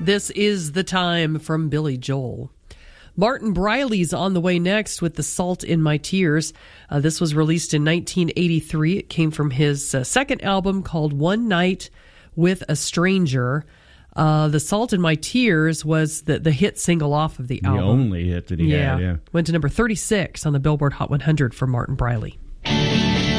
This Is the Time from Billy Joel. Martin Briley's on the way next with The Salt in My Tears. This was released in 1983. It came from his second album called One Night with a Stranger. The Salt in My Tears was the hit single off of the album. The only hit that he had, yeah. Went to number 36 on the Billboard Hot 100 for Martin Briley.